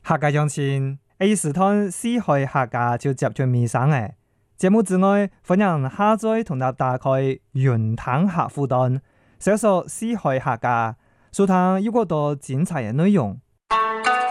客家鄉親，A 時段四海客家就接住尾聲嘅節目之外，歡迎下載同大家打開雲聽客戶端，搜索四海客家，收聽有好多精彩嘅內容。